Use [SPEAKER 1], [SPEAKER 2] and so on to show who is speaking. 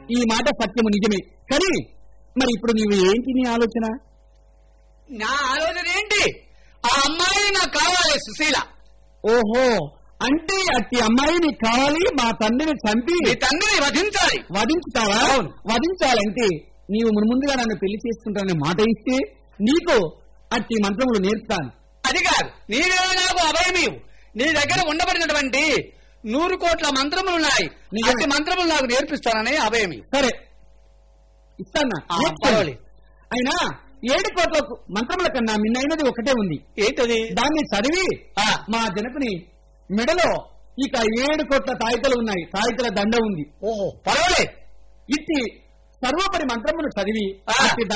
[SPEAKER 1] ఈ మాట సత్యము నిజమే. కానీ మరి ఇప్పుడు నీవు ఏంటి నీ ఆలోచన?
[SPEAKER 2] నా ఆలోచన ఏంటి? ఆ అమ్మాయి నాకు కావాలి, సుశీల.
[SPEAKER 1] ఓహో, అంటే అట్టి అమ్మాయి నీకు కావాలి. మా తండ్రిని చంపి
[SPEAKER 2] నీ తండ్రిని వధించాలి.
[SPEAKER 1] వధించుతావా?
[SPEAKER 2] అవును.
[SPEAKER 1] వధించాలంటే నీవు ముందుగా నన్ను పెళ్లి చేసుకుంటానని మాట ఇస్తే నీకు అట్టి మంత్రములు నేర్పుతాను.
[SPEAKER 2] అది కాదు, నీవే నాకు అభయమీవు. నీ దగ్గర ఉండబడినటువంటి 100 కోట్ల మంత్రములున్నాయి. అట్టి మంత్రములు నాకు నేర్పిస్తానని అభయమీవు.
[SPEAKER 1] సరే, ఇస్తాను. అయినా 7 కోట్ల మంత్రముల కన్నా మిన్నైనది ఒకటే ఉంది.
[SPEAKER 2] ఏంటది?
[SPEAKER 1] దాన్ని చదివి మా జనకుని మెడలో ఇక 7 కోట్ల తాయితలు ఉన్నాయి. తాయితల దండ ఉంది.
[SPEAKER 2] ఓహో, పర్వాలేదు.
[SPEAKER 1] ఇట్టి సర్వోపరి మంత్రమును చదివి